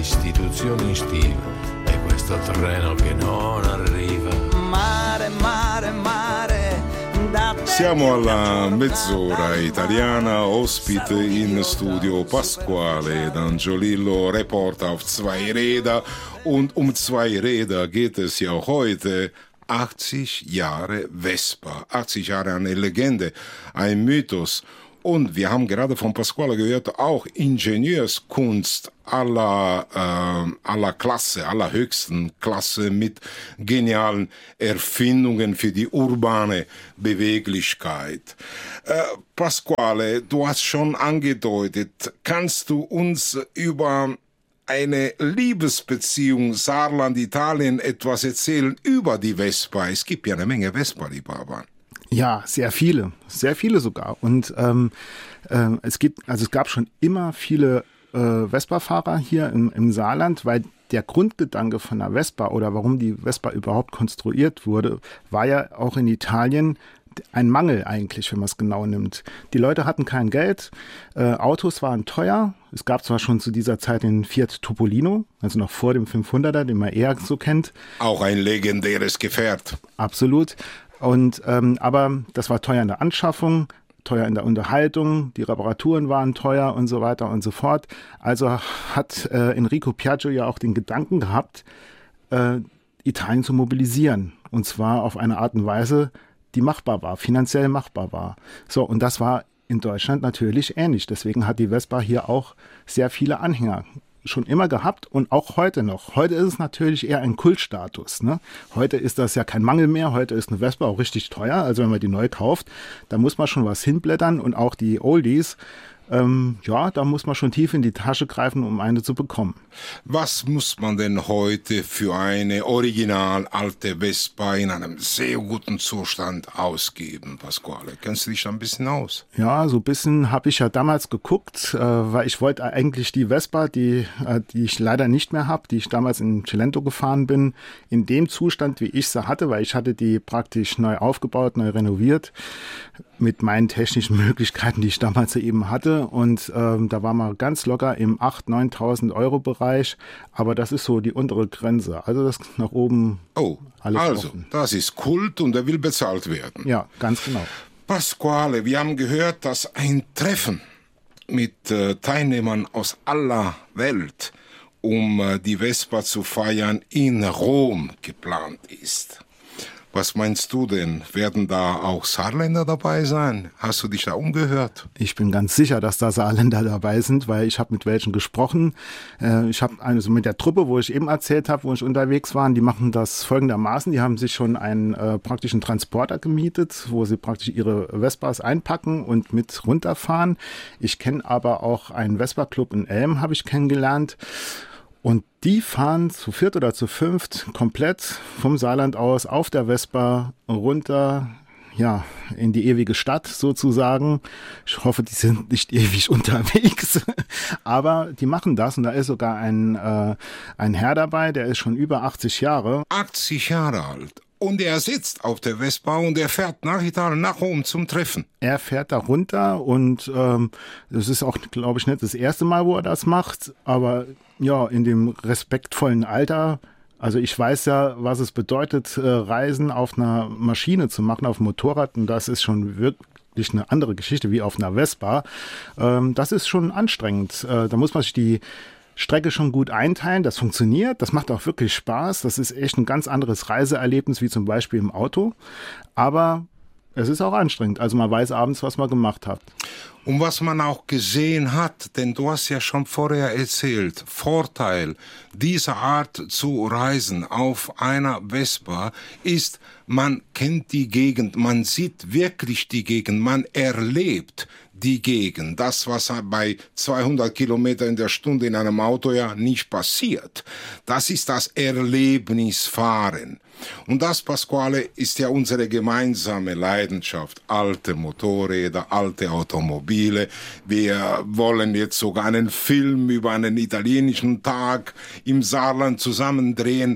Istituzioni in stile e questo treno che non arriva. Mare, mare, mare. Siamo alla mezz'ora italiana, ospite in studio Pasquale D'Angiolillo, Reporter auf zwei Räder. Und um zwei Räder geht es ja heute. 80 Jahre Vespa, 80 Jahre eine Legende, ein Mythos. Und wir haben gerade von Pasquale gehört, auch Ingenieurskunst aller Klasse, allerhöchsten Klasse mit genialen Erfindungen für die urbane Beweglichkeit. Pasquale, du hast schon angedeutet, kannst du uns über eine Liebesbeziehung Saarland-Italien etwas erzählen über die Vespa? Es gibt ja eine Menge Vespa-Liebhaber. Ja, sehr viele sogar. Und es gab schon immer viele Vespa-Fahrer hier im Saarland, weil der Grundgedanke von der Vespa oder warum die Vespa überhaupt konstruiert wurde, war ja auch in Italien ein Mangel eigentlich, wenn man es genau nimmt. Die Leute hatten kein Geld, Autos waren teuer. Es gab zwar schon zu dieser Zeit den Fiat Topolino, also noch vor dem 500er, den man eher so kennt. Auch ein legendäres Gefährt. Absolut. Und aber das war teuer in der Anschaffung, teuer in der Unterhaltung, die Reparaturen waren teuer und so weiter und so fort. Also hat Enrico Piaggio ja auch den Gedanken gehabt, Italien zu mobilisieren. Und zwar auf eine Art und Weise, die machbar war, finanziell machbar war. So, und das war in Deutschland natürlich ähnlich. Deswegen hat die Vespa hier auch sehr viele Anhänger schon immer gehabt und auch heute noch. Heute ist es natürlich eher ein Kultstatus, ne? Heute ist das ja kein Mangel mehr. Heute ist eine Vespa auch richtig teuer. Also wenn man die neu kauft, da muss man schon was hinblättern und auch die Oldies, da muss man schon tief in die Tasche greifen, um eine zu bekommen. Was muss man denn heute für eine original alte Vespa in einem sehr guten Zustand ausgeben, Pasquale? Kennst du dich da ein bisschen aus? Ja, so ein bisschen habe ich ja damals geguckt, weil ich wollte eigentlich die Vespa, die ich leider nicht mehr habe, die ich damals in Cilento gefahren bin, in dem Zustand, wie ich sie hatte, weil ich hatte die praktisch neu aufgebaut, neu renoviert, mit meinen technischen Möglichkeiten, die ich damals eben hatte. Und da war man ganz locker im 8.000, 9.000 Euro Bereich. Aber das ist so die untere Grenze. Also das nach oben. Oh, alles also offen. Das ist Kult und er will bezahlt werden. Ja, ganz genau. Pasquale, wir haben gehört, dass ein Treffen mit Teilnehmern aus aller Welt, um die Vespa zu feiern, in Rom geplant ist. Was meinst du denn? Werden da auch Saarländer dabei sein? Hast du dich da umgehört? Ich bin ganz sicher, dass da Saarländer dabei sind, weil ich habe mit welchen gesprochen. Ich habe also mit der Truppe, wo ich eben erzählt habe, wo ich unterwegs war, die machen das folgendermaßen. Die haben sich schon einen praktischen Transporter gemietet, wo sie praktisch ihre Vespas einpacken und mit runterfahren. Ich kenne aber auch einen Vespa-Club in Elm, habe ich kennengelernt. Und die fahren zu viert oder zu fünft komplett vom Saarland aus auf der Vespa runter, ja, in die ewige Stadt sozusagen. Ich hoffe, die sind nicht ewig unterwegs, aber die machen das und da ist sogar ein Herr dabei, der ist schon über 80 Jahre. 80 Jahre alt. Und er sitzt auf der Vespa und er fährt nach Italien, nach Rom zum Treffen. Er fährt da runter und das ist auch, glaube ich, nicht das erste Mal, wo er das macht, aber ja, in dem respektvollen Alter. Also ich weiß ja, was es bedeutet, Reisen auf einer Maschine zu machen, auf dem Motorrad, und das ist schon wirklich eine andere Geschichte wie auf einer Vespa. Das ist schon anstrengend. Da muss man sich die Strecke schon gut einteilen, das funktioniert, das macht auch wirklich Spaß, das ist echt ein ganz anderes Reiseerlebnis wie zum Beispiel im Auto, aber es ist auch anstrengend, also man weiß abends, was man gemacht hat. Und was man auch gesehen hat, denn du hast ja schon vorher erzählt, Vorteil dieser Art zu reisen auf einer Vespa ist, man kennt die Gegend, man sieht wirklich die Gegend, man erlebt die Gegend. Das, was bei 200 Kilometer in der Stunde in einem Auto ja nicht passiert. Das ist das Erlebnisfahren. Und das, Pasquale, ist ja unsere gemeinsame Leidenschaft. Alte Motorräder, alte Automobile. Wir wollen jetzt sogar einen Film über einen italienischen Tag im Saarland zusammen drehen.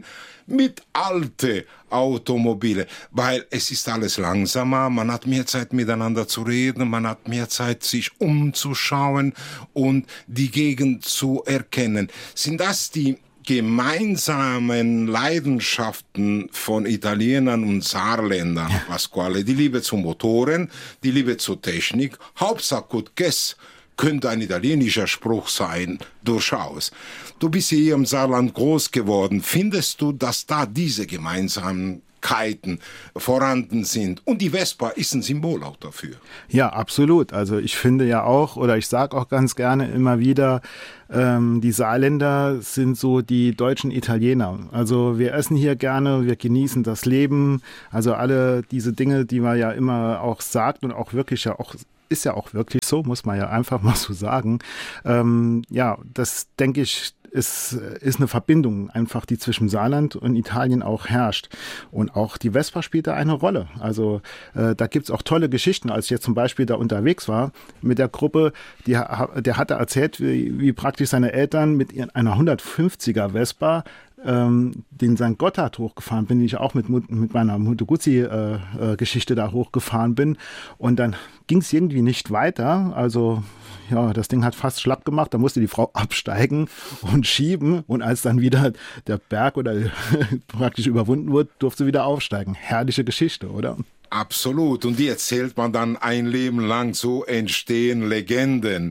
mit alten Automobile, weil es ist alles langsamer, man hat mehr Zeit miteinander zu reden, man hat mehr Zeit sich umzuschauen und die Gegend zu erkennen. Sind das die gemeinsamen Leidenschaften von Italienern und Saarländern, Pasquale? Die Liebe zu Motoren, die Liebe zur Technik, Hauptsache gut Guess, könnte ein italienischer Spruch sein, durchaus. Du bist hier im Saarland groß geworden. Findest du, dass da diese Gemeinsamkeiten vorhanden sind? Und die Vespa ist ein Symbol auch dafür. Ja, absolut. Also ich finde ja auch, oder ich sage auch ganz gerne immer wieder, die Saarländer sind so die deutschen Italiener. Also wir essen hier gerne, wir genießen das Leben. Also alle diese Dinge, die man ja immer auch sagt und auch wirklich ja auch ist ja auch wirklich so, muss man ja einfach mal so sagen. Ja, das denke ich, ist eine Verbindung einfach, die zwischen Saarland und Italien auch herrscht. Und auch die Vespa spielt da eine Rolle. Also da gibt's auch tolle Geschichten. Als ich jetzt zum Beispiel da unterwegs war mit der Gruppe, der hatte erzählt, wie praktisch seine Eltern mit einer 150er Vespa den St. Gotthard hochgefahren bin, die ich auch mit meiner Moto Guzzi-Geschichte da hochgefahren bin. Und dann ging es irgendwie nicht weiter. Also ja, das Ding hat fast schlapp gemacht. Da musste die Frau absteigen und schieben. Und als dann wieder der Berg oder praktisch überwunden wurde, durfte sie wieder aufsteigen. Herrliche Geschichte, oder? Absolut. Und die erzählt man dann ein Leben lang. So entstehen Legenden.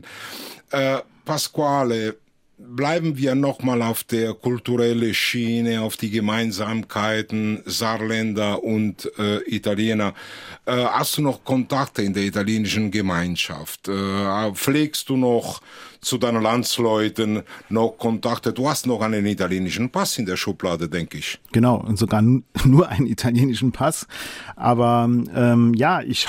Pasquale, bleiben wir nochmal auf der kulturellen Schiene, auf die Gemeinsamkeiten Saarländer und Italiener. Hast du noch Kontakte in der italienischen Gemeinschaft? Pflegst du noch zu deinen Landsleuten noch Kontakte? Du hast noch einen italienischen Pass in der Schublade, denke ich. Genau, und sogar nur einen italienischen Pass. Aber ja, ich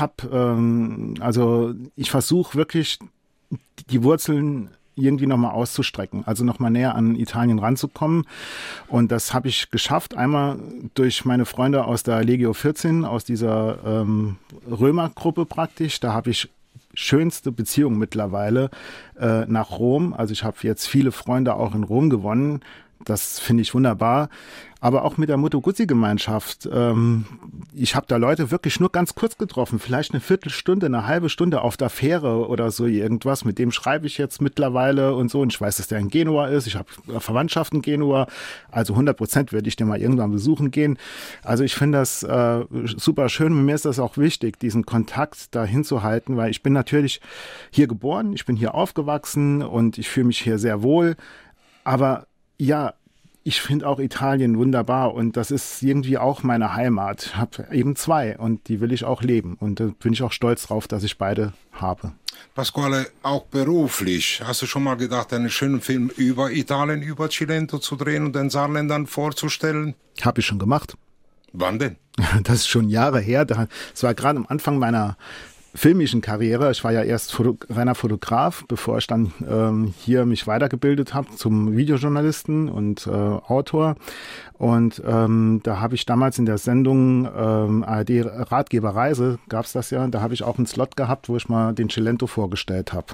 versuche wirklich die Wurzeln irgendwie nochmal auszustrecken, also nochmal näher an Italien ranzukommen. Und das habe ich geschafft, einmal durch meine Freunde aus der Legio 14, aus dieser Römergruppe praktisch. Da habe ich schönste Beziehung mittlerweile nach Rom. Also ich habe jetzt viele Freunde auch in Rom gewonnen. Das finde ich wunderbar. Aber auch mit der Moto Guzzi-Gemeinschaft. Ich habe da Leute wirklich nur ganz kurz getroffen. Vielleicht eine Viertelstunde, eine halbe Stunde auf der Fähre oder so irgendwas. Mit dem schreibe ich jetzt mittlerweile und so. Und ich weiß, dass der in Genua ist. Ich habe Verwandtschaft in Genua. Also 100% werde ich den mal irgendwann besuchen gehen. Also ich finde das super schön. Und mir ist das auch wichtig, diesen Kontakt dahin zu halten. Weil ich bin natürlich hier geboren. Ich bin hier aufgewachsen und ich fühle mich hier sehr wohl. Aber ja, ich finde auch Italien wunderbar und das ist irgendwie auch meine Heimat. Ich habe eben zwei und die will ich auch leben und da bin ich auch stolz drauf, dass ich beide habe. Pasquale, auch beruflich, hast du schon mal gedacht, einen schönen Film über Italien, über Cilento zu drehen und den Saarländern vorzustellen? Habe ich schon gemacht. Wann denn? Das ist schon Jahre her. Das war gerade am Anfang meiner filmischen Karriere. Ich war ja erst reiner Fotograf, bevor ich dann hier mich weitergebildet habe zum Videojournalisten und Autor. Und da habe ich damals in der Sendung ARD Ratgeber Reise, gab es das ja, da habe ich auch einen Slot gehabt, wo ich mal den Cilento vorgestellt habe.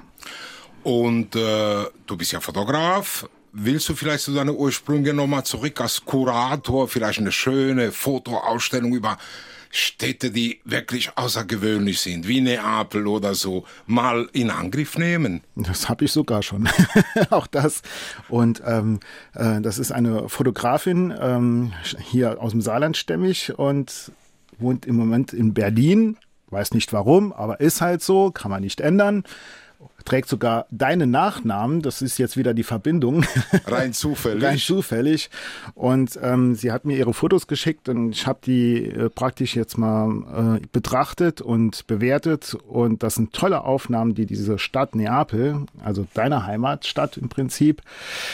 Und du bist ja Fotograf. Willst du vielleicht zu deinen Ursprüngen nochmal zurück als Kurator, vielleicht eine schöne Fotoausstellung über Städte, die wirklich außergewöhnlich sind, wie Neapel oder so, mal in Angriff nehmen? Das habe ich sogar schon. Auch das. Und das ist eine Fotografin, hier aus dem Saarland stämmig und wohnt im Moment in Berlin. Weiß nicht warum, aber ist halt so, kann man nicht ändern. Trägt sogar deinen Nachnamen, das ist jetzt wieder die Verbindung. Rein zufällig. Rein zufällig. Und sie hat mir ihre Fotos geschickt und ich habe die praktisch jetzt mal betrachtet und bewertet. Und das sind tolle Aufnahmen, die diese Stadt Neapel, also deine Heimatstadt im Prinzip,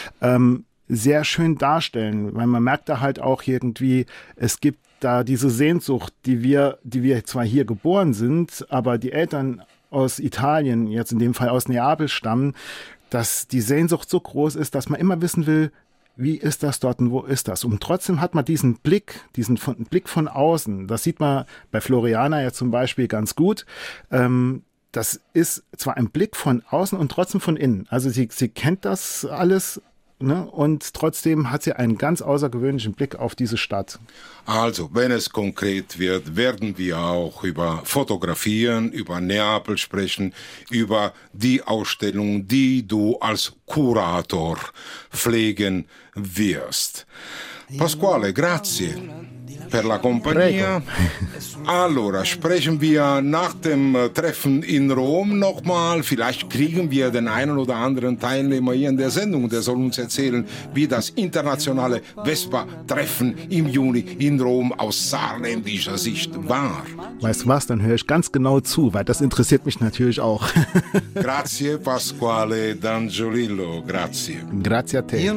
sehr schön darstellen. Weil man merkt da halt auch irgendwie, es gibt da diese Sehnsucht, die wir zwar hier geboren sind, aber die Eltern aus Italien, jetzt in dem Fall aus Neapel stammen, dass die Sehnsucht so groß ist, dass man immer wissen will, wie ist das dort und wo ist das? Und trotzdem hat man diesen Blick von außen. Das sieht man bei Floriana ja zum Beispiel ganz gut. Das ist zwar ein Blick von außen und trotzdem von innen. Also sie kennt das alles ne? Und trotzdem hat sie einen ganz außergewöhnlichen Blick auf diese Stadt. Also, wenn es konkret wird, werden wir auch über Fotografieren, über Neapel sprechen, über die Ausstellung, die du als Kurator pflegen wirst. Pasquale, grazie per la compagnia. Allora, sprechen wir nach dem Treffen in Rom nochmal. Vielleicht kriegen wir den einen oder anderen Teilnehmer hier in der Sendung, der soll uns erzählen, wie das internationale Vespa-Treffen im Juni in Rom aus saarländischer Sicht war. Weißt du was, dann höre ich ganz genau zu, weil das interessiert mich natürlich auch. Grazie Pasquale D'Angiolillo, grazie. Grazie a te.